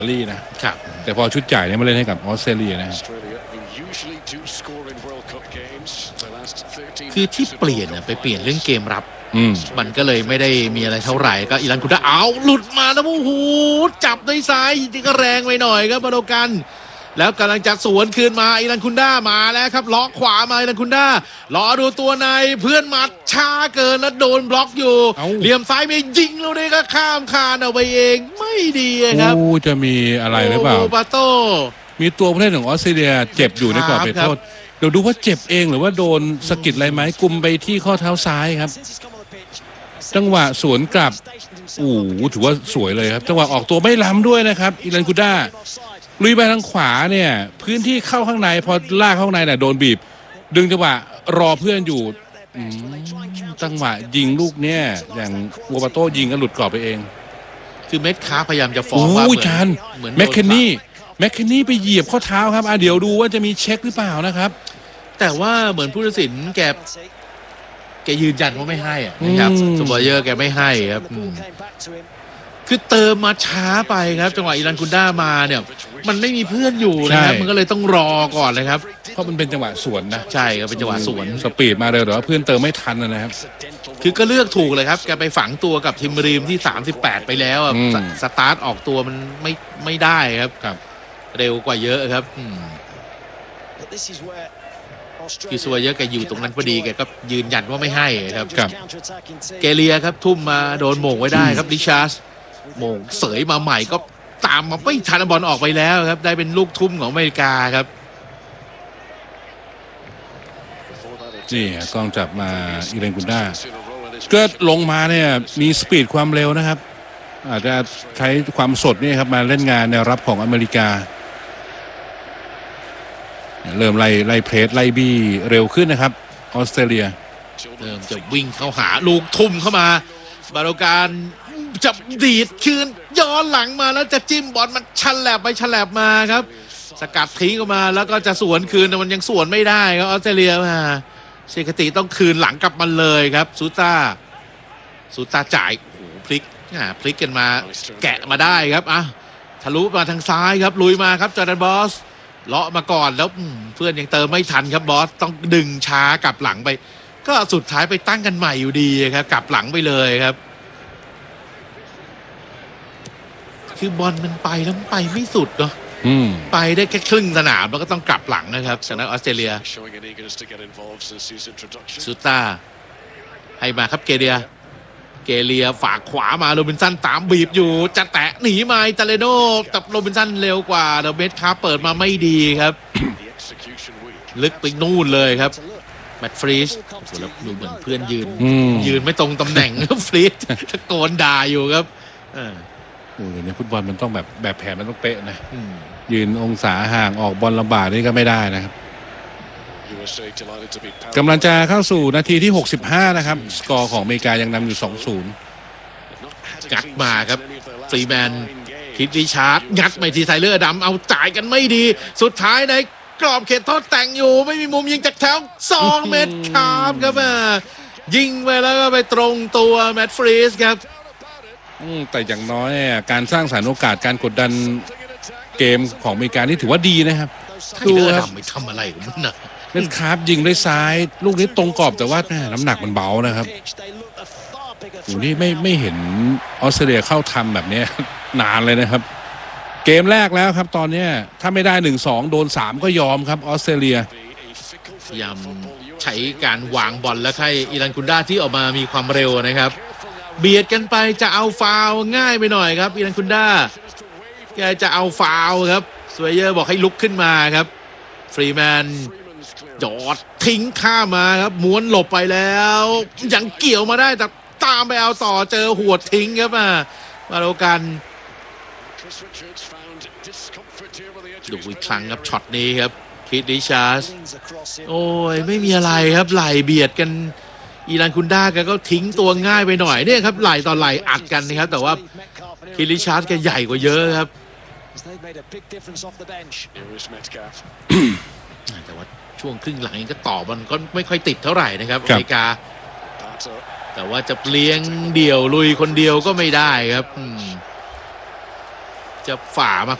ลี่นะครับแต่พอชุดใหญ่เนี่ยมาเล่นให้กับออสเตรเลียนะคือที่เปลี่ยนไปเปลี่ยนเรื่องเกมรับมันก็เลยไม่ได้มีอะไรเท่าไหร่ก็อิรันคุด้าเอาหลุดมาแล้วโอ้โหจับด้วยซ้ายที่ก็แรงไปหน่อยครับมาโดกันแล้วกำลังจะสวนคืนมาอิรันคุด้ามาแล้วครับล็อกขวามาอิรันคุด้ารอดูตัวในเพื่อนมัดช้าเกินแล้วโดนบล็อกอยู่เหลี่ยมซ้ายไม่ยิงแล้วนี่ก็ข้ามคานเอาไปเองไม่ดีครับจะมีอะไรหรือเปล่าปาโตมีตัวผู้เล่นของออสเตรเลียเจ็บอยู่ในกรอบเขตโทษเดี๋ยวดูว่าเจ็บเองหรือว่าโดนสะกิดอะไรไหมกุมไปที่ข้อเท้าซ้ายครับจังหวะสวนกลับถือว่าสวยเลยครับจังหวะออกตัวไม่ล้ำด้วยนะครับอิรันคุด้าลุยไปทางขวาเนี่ยพื้นที่เข้าข้างในพอลากข้างในเนี่ยโดนบีบดึงจังหวะรอเพื่อนอยู่จังหวะยิงลูกเนี่ยอย่างวัวปาโต้ยิงก็หลุดกรอบไปเองคือเม็ดค้าพยายามจะฟ้องว่าเหมือนแมคเคนนี่ไปเหยียบข้อเท้าครับเดี๋ยวดูว่าจะมีเช็คหรือเปล่านะครับแต่ว่าเหมือนผู้ตัดสินแกยืนยันว่าไม่ให้นะครับสปอร์เยอร์แกไม่ให้ครับคือเติมมาช้าไปครับจังหวะอิรันคุด้ามาเนี่ยมันไม่มีเพื่อนอยู่นะครับมันก็เลยต้องรอก่อนเลยครับเพราะมันเป็นจังหวะสวนนะใช่ครับเป็นจังหวะสวนสปีดมาเร็วแต่ว่าเพื่อนเติมไม่ทันนะครับคือก็เลือกถูกเลยครับแกไปฝังตัวกับทิมรีมที่38ไปแล้วสตาร์ทออกตัวมันไม่ได้ครับเร็วกว่าเยอะครับคือซัวเยอะแกอยู่ตรงนั้นพอดีแกก็ยืนยันว่าไม่ให้ครับเกเลียครับทุ่มมาโดนโหม่งไว้ได้ครับริชาร์ดโหม่งเสยมาใหม่ก็ตามมาไม่ทันบอลออกไปแล้วครับได้เป็นลูกทุ่มของอเมริกาครับนี่กล้องจับมาอิรันคุด้าก็ลงมาเนี่ยมีสปีดความเร็วนะครับอาจจะใช้ความสดนี่ครับมาเล่นงานแนวรับของอเมริกาเริ่มไล่เพรสไล่บี้เร็วขึ้นนะครับออสเตรเลียเริ่มจะวิ่งเข้าหาลูกทุ่มเข้ามาบาโลการจับดีดคืนย้อนหลังมาแล้วจะจิ้มบอลมันฉลับไปฉลับมาครับสกัดทิ้งออกมาแล้วก็จะสวนคืนแต่มันยังสวนไม่ได้ครับออสเตรเลียมาเซคติต้องคืนหลังกลับมาเลยครับซูต้าจ่ายโอ้โหพลิกกันมาแกะมาได้ครับทะลุมาทางซ้ายครับลุยมาครับจอร์แดนบอสเลาะมาก่อนแล้วเพื่อนยังเติมไม่ทันครับบอสต้องดึงช้ากลับหลังไปก็สุดท้ายไปตั้งกันใหม่อยู่ดีครับกลับหลังไปเลยครับคือบอลมันไปแล้วมันไปไม่สุดเนาะไปได้แค่ครึ่งสนามแล้วก็ต้องกลับหลังนะครับจากนั้นออสเตรเลียซูต้าให้มาครับเกเลียฝากขวามาโรบินสันตามบีบอยู่จะแตะหนีมาอิตาเลโน่แต่โรบินสันเร็วกว่าเดอะเบสคาเปิดมาไม่ดีครับ ลึกไปนู่นเลยครับแมตต์ฟรีชแล้วดูเหมือนเพื่อนยืนไม่ตรงตำแหน่งฟรีชตะโกนด่าอยู่ครับในฟุตบอลมันต้องแบบแผนมันต้องเป๊ะนะยืนองศาห่างออกบอลลำบากนี่ก็ไม่ได้นะครับกำลังจะเข้าสู่นาทีที่65นะครับสกอร์ของอเมริกายังนำอยู่ 2-0 งัดมาครับฟรีแมนคิดริชาร์ดงัดไปที่ไซเลอร์ดำเอาจ่ายกันไม่ดีสุดท้ายในกรอบเขตโทษแต่งอยู่ไม่มีมุมยิงจากแถว2 เมตรครับยิงไปแล้วก็ไปตรงตัวแมตต์ฟรีชครับแต่อย่างน้อยการสร้างสรรค์โอกาสการกดดันเกมของอเมริกานี่ถือว่าดีนะครับดูครับไม่ทำอะไรของมันนะเล่นคาร์ฟยิงด้วยซ้ายลูกนี้ตรงกรอบแต่ว่าน้ำหนักมันเบานะครับนี่ไม่เห็นออสเตรเลียเข้าทำแบบนี้นานเลยนะครับเกมแรกแล้วครับตอนนี้ถ้าไม่ได้ 1-2 โดน 3 ก็ยอมครับออสเตรเลียพยายามใช้การวางบอลแล้วให้อิรันคุด้าที่ออกมามีความเร็วนะครับเบียดกันไปจะเอาฟาวง่ายไปหน่อยครับอิรันคุด้าแกจะเอาฟาวครับสวยเยอร์บอกให้ลุกขึ้นมาครับฟรีแมนจอดทิ้งข้ามาครับม้วนหลบไปแล้วยังเกี่ยวมาได้แต่ตามไปเอาต่อเจอหัวทิ้งครับมาโลกันดูอีกครั้งครับช็อตนี้ครับคิดริชาร์ดโอ้ยไม่มีอะไรครับไหลเบียดกันอิรันคุด้าก็ทิ้งตัวง่ายไปหน่อยเนี่ยครับไหลต่อไหลอัดกันนะครับแต่ว่าคิดริชาร์ดแกใหญ่กว่าเยอะครับแต่ว่าช่วงครึ่งหลังก็ต่อมันก็ไม่ค่อยติดเท่าไหร่นะครับอเมริกาแต่ว่าจะเลี้ยงเดี่ยวลุยคนเดียวก็ไม่ได้ครับจะฝ่ามา